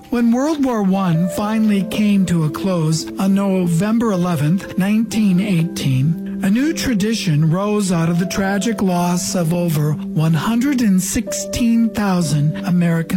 When World War I finally came to a close on November 11th, 1918, a new tradition rose out of the tragic loss of over 116,000 American